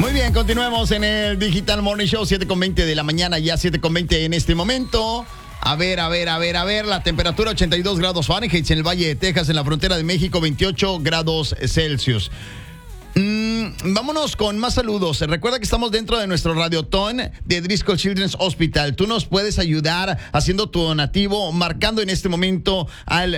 Muy bien, continuemos en el Digital Morning Show, 7:20 de la mañana, ya 7:20 en este momento. A ver, la temperatura 82 grados Fahrenheit en el Valle de Texas, en la frontera de México, 28 grados Celsius. Vámonos con más saludos. Recuerda que estamos dentro de nuestro radiotón de Driscoll Children's Hospital. Tú nos puedes ayudar haciendo tu donativo, marcando en este momento al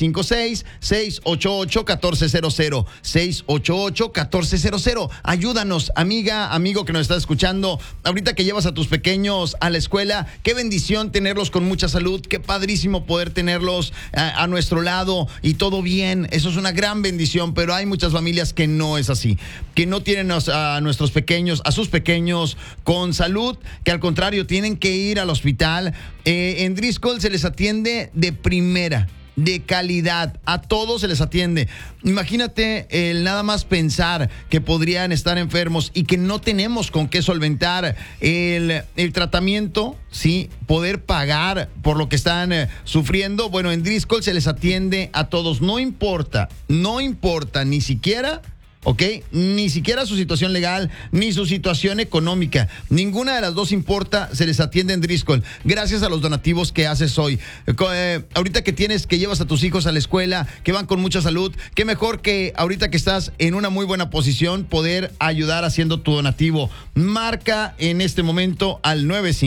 956-688-1400. 688-1400. Ayúdanos, amiga, amigo que nos está escuchando. Ahorita que llevas a tus pequeños a la escuela, qué bendición tenerlos con mucha salud. Qué padrísimo poder tenerlos a nuestro lado y todo bien. Eso es una gran bendición, pero hay muchas familias que no es así, que no tienen a nuestros pequeños, a sus pequeños con salud, que al contrario tienen que ir al hospital. En Driscoll se les atiende de primera, de calidad, a todos se les atiende. Imagínate el nada más pensar que podrían estar enfermos y que no tenemos con qué solventar el tratamiento, sí, poder pagar por lo que están sufriendo. Bueno, en Driscoll se les atiende a todos, no importa ni siquiera, ¿ok? Ni siquiera su situación legal, ni su situación económica. Ninguna de las dos importa, se les atiende en Driscoll. Gracias a los donativos que haces hoy. Ahorita que llevas a tus hijos a la escuela, que van con mucha salud, qué mejor que ahorita que estás en una muy buena posición, poder ayudar haciendo tu donativo. Marca en este momento al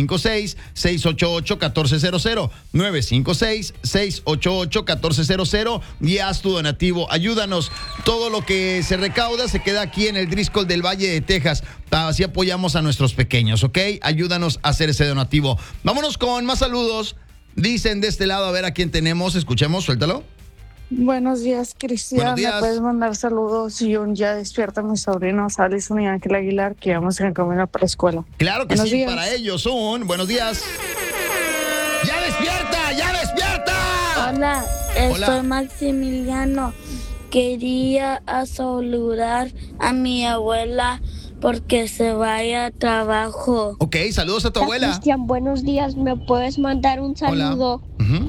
956-688-1400. 956-688-1400 y haz tu donativo. Ayúdanos. Todo lo que se recauda se queda aquí en el Driscoll del Valle de Texas. Así apoyamos a nuestros pequeños, ¿ok? Ayúdanos a hacer ese donativo. Vámonos con más saludos. Dicen de este lado, a ver a quién tenemos. Escuchemos, suéltalo. Buenos días, Cristian. Buenos días. ¿Me puedes mandar saludos? Y ya despierta a mis sobrinos Alison y Ángel Aguilar, que vamos en camino para la escuela. Claro que Buenos sí, días. para ellos buenos días. ¡Ya despierta! ¡Ya despierta! Hola, soy Maximiliano. Quería saludar a mi abuela porque se vaya a trabajo. Ok, saludos a tu abuela. Cristian, buenos días. ¿Me puedes mandar un saludo? Hola.